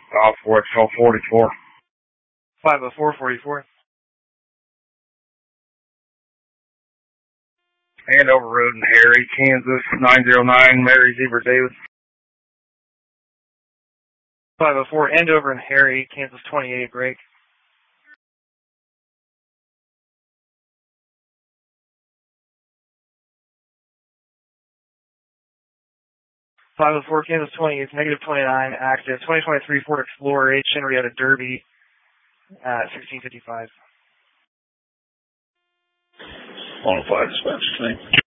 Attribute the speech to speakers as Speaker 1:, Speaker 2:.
Speaker 1: for XL 44.
Speaker 2: 504-44.
Speaker 1: Andover Road in Harry, Kansas, 909, Mary Zebra Davis.
Speaker 2: 504, Andover and Harry, Kansas 28, break. 504, Kansas 28, negative 29, active. 2023 Ford Explorer H. Henrietta Derby at 1655.
Speaker 3: 105, dispatch,